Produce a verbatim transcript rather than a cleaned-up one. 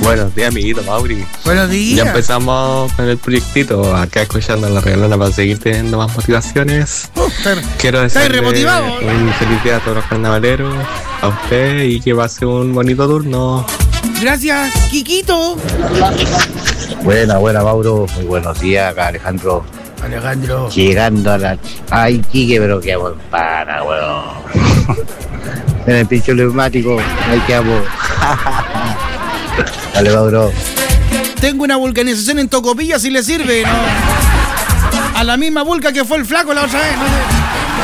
Buenos días, amiguito Mauri. Buenos días. Ya empezamos con el proyectito, acá escuchando la regalona para seguir teniendo más motivaciones. Uh, Quiero decirle un feliz día a todos los carnavaleros, a usted, y que pase un bonito turno. Gracias, Quiquito. Buena, buena, Mauro. Muy buenos días, acá Alejandro. Alejandro. Llegando a la... Ay, Quique, pero qué amor para, weón. En el pincho neumático, ahí quedamos. Dale, Mauro. Tengo una vulcanización en Tocopilla, si le sirve, ¿no? A la misma vulca que fue el flaco la otra vez, ¿no?